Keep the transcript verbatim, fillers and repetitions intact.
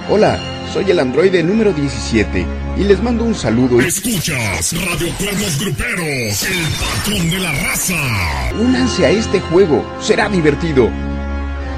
Hola, soy el androide número diecisiete y les mando un saludo. Escuchas Radio Cuernos Gruperos, el patrón de la raza. Únanse a este juego, será divertido.